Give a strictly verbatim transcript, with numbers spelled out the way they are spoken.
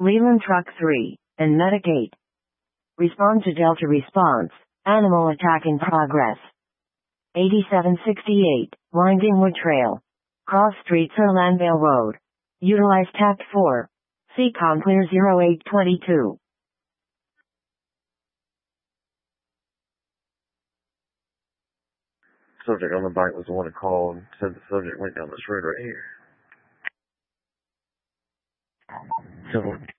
Leland Truck three, and Medic eight. Respond to Delta response. Animal attack in progress. eighty-seven sixty-eight, Winding Wood Trail. Cross Street Sir Landvale Road. Utilize Tact four. C COM clear zero eight two two. Subject on the bike was the one who called and said the subject went down this road right here. So